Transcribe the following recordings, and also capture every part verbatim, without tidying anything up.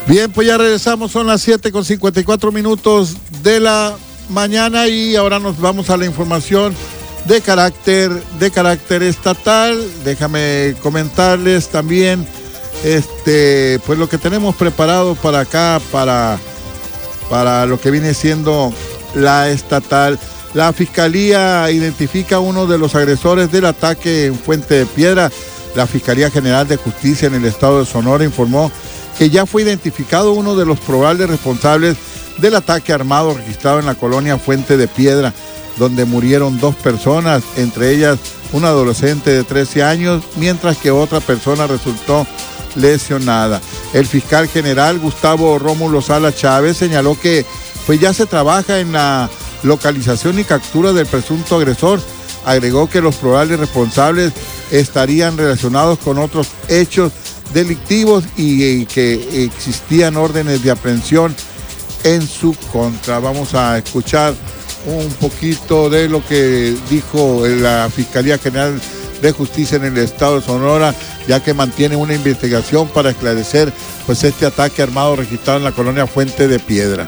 Bien, pues ya regresamos, son las siete con cincuenta y cuatro minutos de la mañana y ahora nos vamos a la información de carácter, de carácter estatal. Déjame comentarles también este, pues lo que tenemos preparado para acá, para, para lo que viene siendo la estatal. La Fiscalía identifica a uno de los agresores del ataque en Fuente de Piedra. La Fiscalía General de Justicia en el estado de Sonora informó que ya fue identificado uno de los probables responsables del ataque armado registrado en la colonia Fuente de Piedra, donde murieron dos personas, entre ellas un adolescente de trece años, mientras que otra persona resultó lesionada. El fiscal general Gustavo Rómulo Sala Chávez señaló que pues ya se trabaja en la localización y captura del presunto agresor. Agregó que los probables responsables estarían relacionados con otros hechos delictivos y, y que existían órdenes de aprehensión en su contra. Vamos a escuchar un poquito de lo que dijo la Fiscalía General de Justicia en el estado de Sonora, ya que mantiene una investigación para esclarecer pues este ataque armado registrado en la colonia Fuente de Piedra.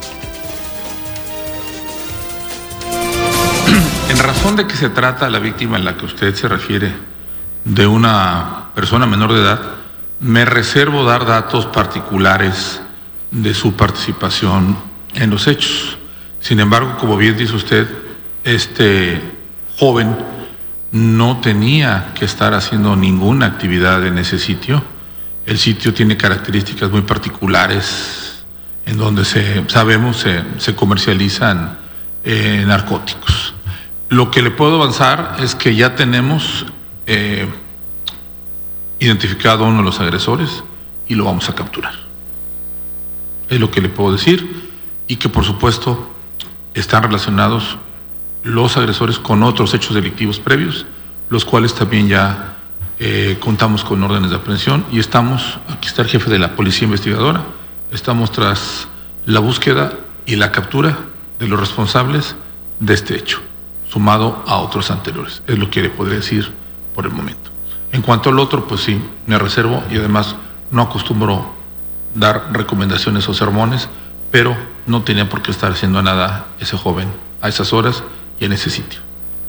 En razón de que se trata la víctima a la que usted se refiere de una persona menor de edad, me reservo dar datos particulares de su participación en los hechos. Sin embargo, como bien dice usted, este joven no tenía que estar haciendo ninguna actividad en ese sitio. El sitio tiene características muy particulares en donde se, sabemos se, se comercializan eh, narcóticos. Lo que le puedo avanzar es que ya tenemos eh, identificado a uno de los agresores y lo vamos a capturar. Es lo que le puedo decir, y que por supuesto están relacionados los agresores con otros hechos delictivos previos, los cuales también ya eh, contamos con órdenes de aprehensión y estamos, aquí está el jefe de la policía investigadora, estamos tras la búsqueda y la captura de los responsables de este hecho, sumado a otros anteriores. Es lo que le podría decir por el momento. En cuanto al otro, pues sí, me reservo y además no acostumbro dar recomendaciones o sermones, pero no tenía por qué estar haciendo nada ese joven a esas horas y en ese sitio.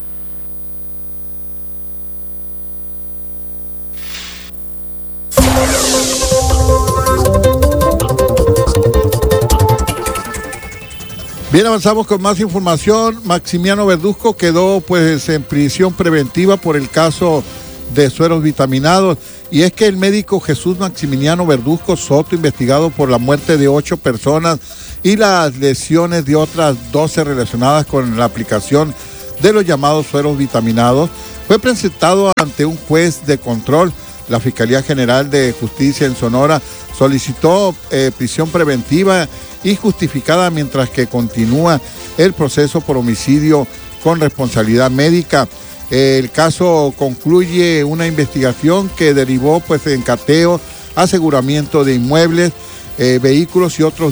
Bien, avanzamos con más información. Maximiano Verduzco quedó pues en prisión preventiva por el caso de sueros vitaminados, y es que el médico Jesús Maximiliano Verduzco Soto, investigado por la muerte de ocho personas y las lesiones de otras doce relacionadas con la aplicación de los llamados sueros vitaminados, fue presentado ante un juez de control. La Fiscalía General de Justicia en Sonora solicitó eh, prisión preventiva y justificada mientras que continúa el proceso por homicidio con responsabilidad médica. El caso concluye una investigación que derivó pues en cateo, aseguramiento de inmuebles, eh, vehículos y otros